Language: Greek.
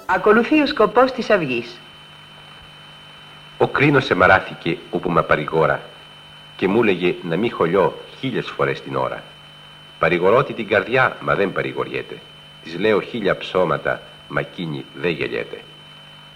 Ακολουθεί ο σκοπός της αυγής. Ο κρίνος σε μαράθηκε όπου με παρηγόρα και μου έλεγε να μη χωλιώ 1000 φορές την ώρα. Παρηγορώτη την καρδιά, μα δεν παρηγοριέται. Της λέω 1000 ψώματα, μα εκείνη δεν γελιέται.